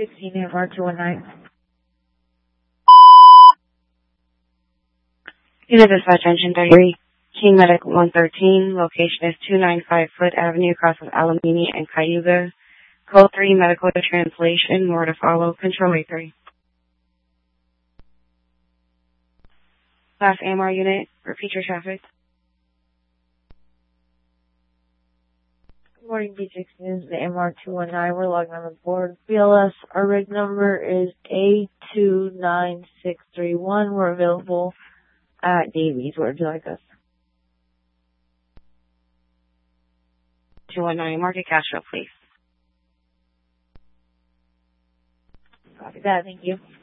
B16 MR219. Unit Dispatch Engine 33, King Medic 113, location is 295 Foot Avenue, across with Alameda and Cayuga. Code 3, medical translation, more to follow, control A3. Last AMR unit, repeat your traffic. Good morning, B16 is the MR219. We're logging on the board. BLS, our rig number is A29631. We're available at Davies. Where would you like us? 219, market cash flow, please. Copy that. Thank you.